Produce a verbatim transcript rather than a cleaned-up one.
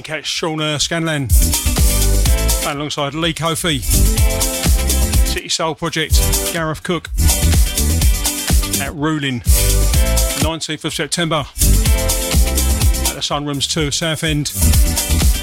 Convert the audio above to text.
catch Sean uh, Scanlan playing alongside Lee Kofi. City Soul Project, Gareth Cook at Ruling, nineteenth of September at the Sunrooms two, Southend.